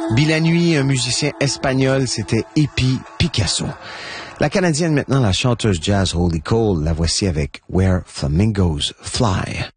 Bill Nuit, un musicien espagnol, c'était Epi Picasso. La Canadienne maintenant, la chanteuse jazz Holly Cole, la voici avec Where Flamingos Fly.